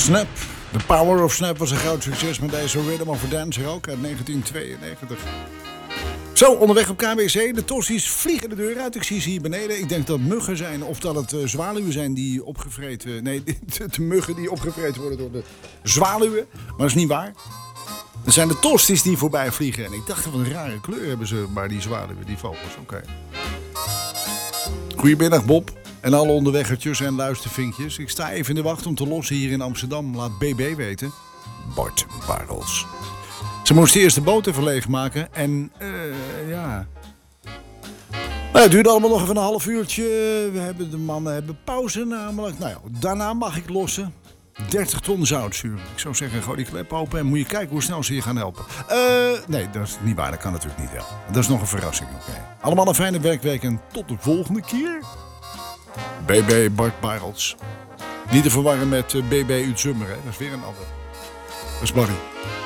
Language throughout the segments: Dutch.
Snap. The Power of Snap was een groot succes met deze Rhythm of a Dancer ook uit 1992. Zo, onderweg op KBC. De tossies vliegen de deur uit. Ik zie ze hier beneden. Ik denk dat het muggen zijn of dat het zwaluwen zijn die opgevreten... Nee, de muggen die opgevreten worden door de zwaluwen. Maar dat is niet waar. Het zijn de tossies die voorbij vliegen. En ik dacht, wat een rare kleur hebben ze bij die zwaluwen, die vogels. Oké. Goedemiddag Bob. En alle onderweggertjes en luistervinkjes. Ik sta even in de wacht om te lossen hier in Amsterdam. Laat BB weten. Bart Barrels. Ze moesten eerst de boot even leegmaken. En ja... Nou, het duurde allemaal nog even een half uurtje. De mannen hebben pauze namelijk. Nou ja, daarna mag ik lossen. 30 ton zoutzuur. Ik zou zeggen, gooi die klep open en moet je kijken hoe snel ze je gaan helpen. Nee, dat is niet waar. Dat kan natuurlijk niet helpen. Dat is nog een verrassing. Okay. Allemaal een fijne werkweek en tot de volgende keer. BB Bart Barrels. Niet te verwarren met BB Utzummer, hè. Dat is weer een ander. Dat is Barry.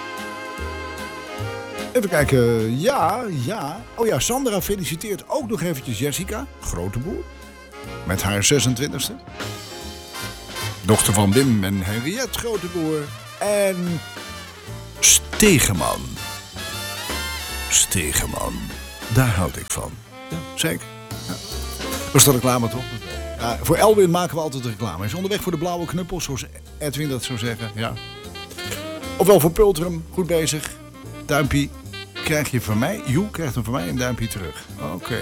Even kijken. Ja. Oh ja, Sandra feliciteert ook nog eventjes Jessica, Groteboer, met haar 26e. Dochter van Wim en Henriette Groteboer. En Stegeman. Daar houd ik van. Ja, zeker. Ja. Dat is de reclame toch? Voor Elwin maken we altijd reclame. Hij is onderweg voor de blauwe knuppels, zoals Edwin dat zou zeggen. Ja. Ofwel voor Pultrum, goed bezig. Duimpje krijg je van mij. Joe krijgt hem van mij een duimpje terug. Oké,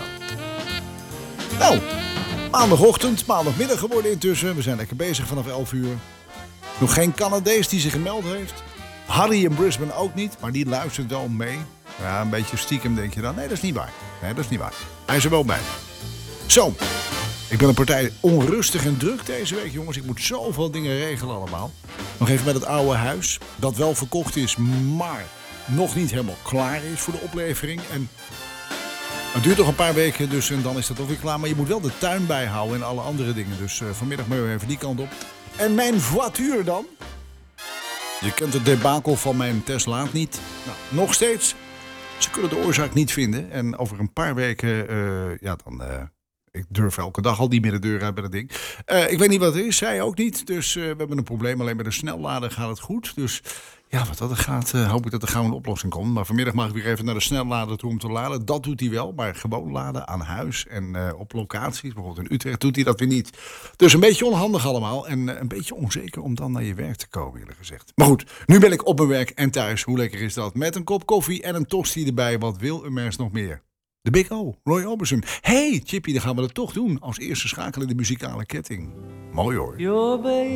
nou, maandagmiddag geworden intussen. We zijn lekker bezig vanaf 11 uur. Nog geen Canadees die zich gemeld heeft. Harry in Brisbane ook niet, maar die luistert wel mee. Ja, een beetje stiekem denk je dan. Nee, dat is niet waar. Hij is er wel bij. Zo, ik ben een partij onrustig en druk deze week, jongens. Ik moet zoveel dingen regelen allemaal. Nog even met het oude huis, dat wel verkocht is, maar nog niet helemaal klaar is voor de oplevering. En het duurt nog een paar weken, dus en dan is dat ook weer klaar. Maar je moet wel de tuin bijhouden en alle andere dingen. Dus vanmiddag moeten we even die kant op. En mijn voituur dan? Je kent het debakel van mijn Tesla niet. Nou, nog steeds. Ze kunnen de oorzaak niet vinden. En over een paar weken, ik durf elke dag al niet meer de deur uit bij dat ding. Ik weet niet wat het is, zij ook niet. Dus we hebben een probleem. Alleen met de snellader gaat het goed. Dus ja, wat dat gaat, hoop ik dat er gauw een oplossing komt. Maar vanmiddag mag ik weer even naar de snellader toe om te laden. Dat doet hij wel, maar gewoon laden aan huis en op locaties. Bijvoorbeeld in Utrecht doet hij dat weer niet. Dus een beetje onhandig allemaal. En een beetje onzeker om dan naar je werk te komen, eerlijk gezegd. Maar goed, nu ben ik op mijn werk en thuis. Hoe lekker is dat? Met een kop koffie en een tosti erbij. Wat wil een mens nog meer? De Big O, Roy Orbison. Hey, Chippy, dan gaan we dat toch doen. Als eerste schakelen de muzikale ketting. Mooi hoor.